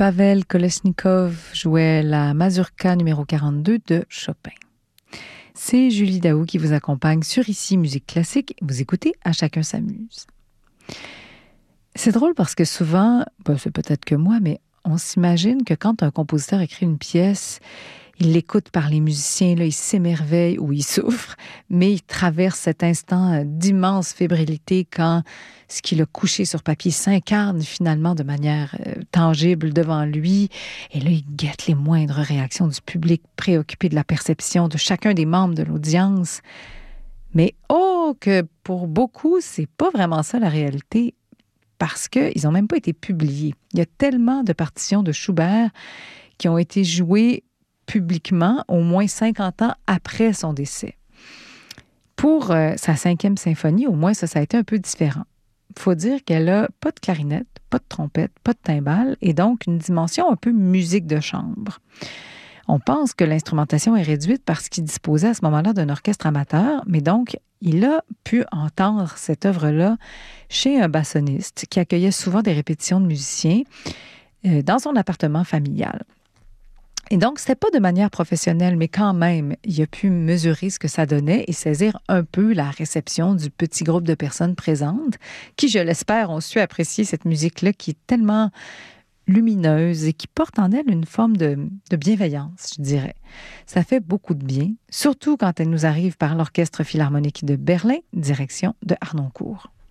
Pavel Kolesnikov jouait la Mazurka numéro 42 de Chopin. C'est Julie Daou qui vous accompagne sur Ici Musique Classique. Vous écoutez À chacun s'amuse. C'est drôle parce que souvent, c'est peut-être que moi, mais on s'imagine que quand un compositeur écrit une pièce, il l'écoute par les musiciens, là, il s'émerveille ou il souffre, mais il traverse cet instant d'immense fébrilité quand ce qu'il a couché sur papier s'incarne finalement de manière tangible devant lui. Et là, il guette les moindres réactions du public, préoccupé de la perception de chacun des membres de l'audience. Mais que pour beaucoup, c'est pas vraiment ça la réalité, parce qu'ils n'ont même pas été publiés. Il y a tellement de partitions de Schubert qui ont été jouées publiquement au moins 50 ans après son décès. Pour sa 5e symphonie, au moins, ça a été un peu différent. Il faut dire qu'elle n'a pas de clarinette, pas de trompette, pas de timbale, et donc une dimension un peu musique de chambre. On pense que l'instrumentation est réduite parce qu'il disposait à ce moment-là d'un orchestre amateur, mais donc il a pu entendre cette œuvre-là chez un bassoniste qui accueillait souvent des répétitions de musiciens dans son appartement familial. Et donc, c'était pas de manière professionnelle, mais quand même, il a pu mesurer ce que ça donnait et saisir un peu la réception du petit groupe de personnes présentes qui, je l'espère, ont su apprécier cette musique-là qui est tellement lumineuse et qui porte en elle une forme de bienveillance, je dirais. Ça fait beaucoup de bien, surtout quand elle nous arrive par l'Orchestre philharmonique de Berlin, direction de Harnoncourt.